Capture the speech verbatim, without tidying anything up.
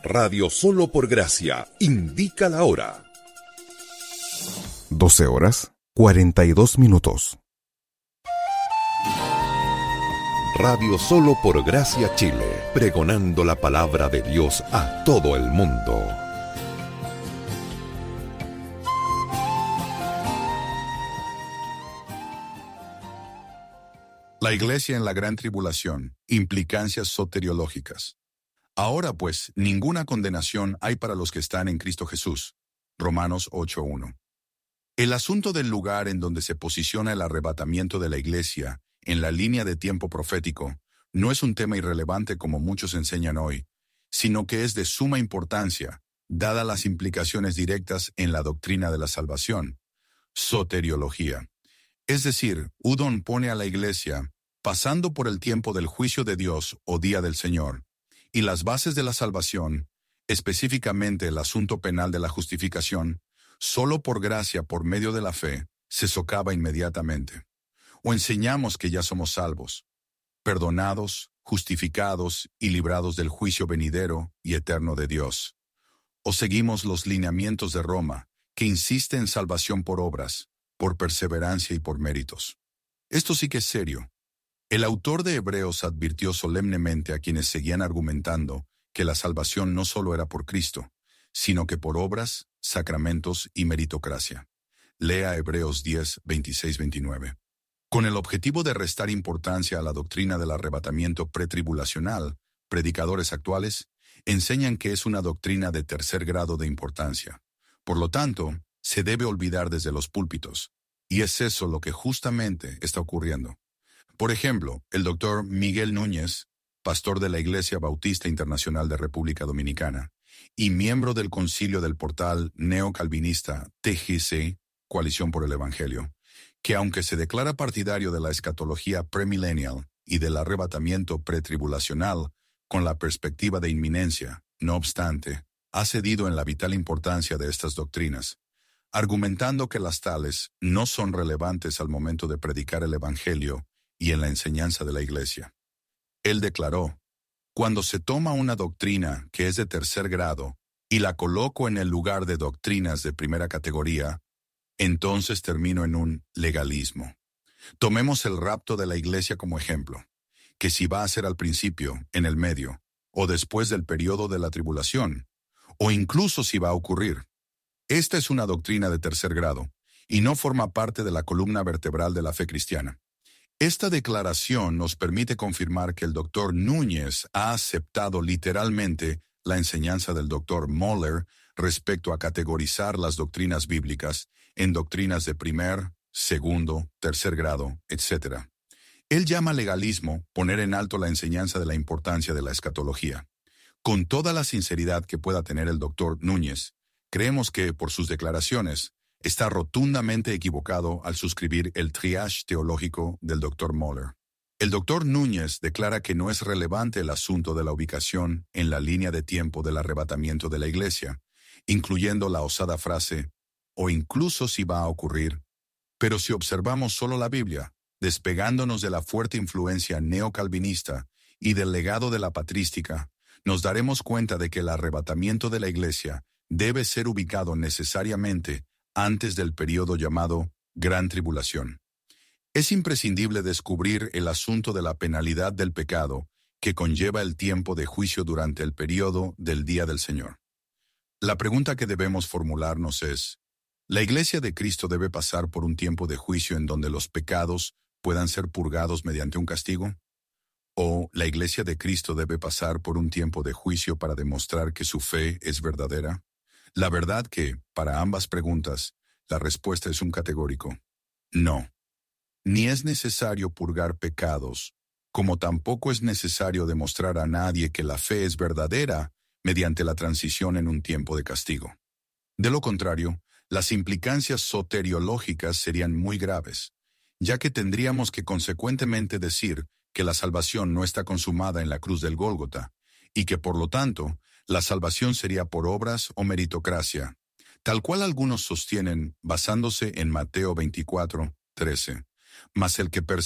Radio Solo por Gracia indica la hora. doce horas, cuarenta y dos minutos. Radio Solo por Gracia Chile, pregonando la palabra de Dios a todo el mundo. La Iglesia en la Gran Tribulación, implicancias soteriológicas. Ahora pues, ninguna condenación hay para los que están en Cristo Jesús. Romanos ocho uno. El asunto del lugar en donde se posiciona el arrebatamiento de la Iglesia, en la línea de tiempo profético, no es un tema irrelevante como muchos enseñan hoy, sino que es de suma importancia, dadas las implicaciones directas en la doctrina de la salvación. Soteriología. Es decir, Udon pone a la Iglesia pasando por el tiempo del juicio de Dios o día del Señor, y las bases de la salvación, específicamente el asunto penal de la justificación, solo por gracia por medio de la fe, se socava inmediatamente. O enseñamos que ya somos salvos, perdonados, justificados y librados del juicio venidero y eterno de Dios. O seguimos los lineamientos de Roma, que insiste en salvación por obras, por perseverancia y por méritos. Esto sí que es serio. El autor de Hebreos advirtió solemnemente a quienes seguían argumentando que la salvación no solo era por Cristo, sino que por obras, sacramentos y meritocracia. Lea Hebreos diez, veintiséis veintinueve. Con el objetivo de restar importancia a la doctrina del arrebatamiento pretribulacional, predicadores actuales enseñan que es una doctrina de tercer grado de importancia. Por lo tanto, se debe olvidar desde los púlpitos, y es eso lo que justamente está ocurriendo. Por ejemplo, el doctor Miguel Núñez, pastor de la Iglesia Bautista Internacional de República Dominicana y miembro del concilio del portal neocalvinista T G C, Coalición por el Evangelio, que aunque se declara partidario de la escatología premillennial y del arrebatamiento pretribulacional con la perspectiva de inminencia, no obstante, ha cedido en la vital importancia de estas doctrinas, argumentando que las tales no son relevantes al momento de predicar el Evangelio y en la enseñanza de la Iglesia. Él declaró: cuando se toma una doctrina que es de tercer grado y la coloco en el lugar de doctrinas de primera categoría, entonces termino en un legalismo. Tomemos el rapto de la Iglesia como ejemplo, que si va a ser al principio, en el medio, o después del periodo de la tribulación, o incluso si va a ocurrir. Esta es una doctrina de tercer grado, y no forma parte de la columna vertebral de la fe cristiana. Esta declaración nos permite confirmar que el doctor Núñez ha aceptado literalmente la enseñanza del doctor Moller respecto a categorizar las doctrinas bíblicas en doctrinas de primer, segundo, tercer grado, etcétera. Él llama legalismo poner en alto la enseñanza de la importancia de la escatología. Con toda la sinceridad que pueda tener el doctor Núñez, creemos que, por sus declaraciones, está rotundamente equivocado al suscribir el triage teológico del doctor Moller. El doctor Núñez declara que no es relevante el asunto de la ubicación en la línea de tiempo del arrebatamiento de la Iglesia, incluyendo la osada frase, o incluso si va a ocurrir. Pero si observamos solo la Biblia, despegándonos de la fuerte influencia neocalvinista y del legado de la patrística, nos daremos cuenta de que el arrebatamiento de la Iglesia debe ser ubicado necesariamente antes del período llamado Gran Tribulación. Es imprescindible descubrir el asunto de la penalidad del pecado que conlleva el tiempo de juicio durante el período del Día del Señor. La pregunta que debemos formularnos es: ¿la Iglesia de Cristo debe pasar por un tiempo de juicio en donde los pecados puedan ser purgados mediante un castigo? ¿O la Iglesia de Cristo debe pasar por un tiempo de juicio para demostrar que su fe es verdadera? La verdad que, para ambas preguntas, la respuesta es un categórico: no. Ni es necesario purgar pecados, como tampoco es necesario demostrar a nadie que la fe es verdadera mediante la transición en un tiempo de castigo. De lo contrario, las implicancias soteriológicas serían muy graves, ya que tendríamos que consecuentemente decir que la salvación no está consumada en la cruz del Gólgota, y que por lo tanto, la salvación sería por obras o meritocracia, tal cual algunos sostienen basándose en Mateo veinticuatro, trece. Mas el que persevera